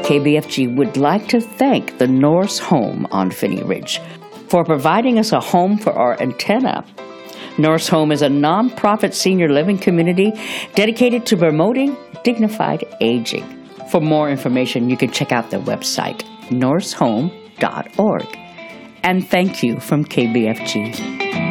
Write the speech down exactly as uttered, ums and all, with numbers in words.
K B F G would like to thank the Norse Home on Phinney Ridge for providing us a home for our antenna. Norse Home is a nonprofit senior living community dedicated to promoting dignified aging. For more information, you can check out their website, norse home dot org. And thank you from K B F G.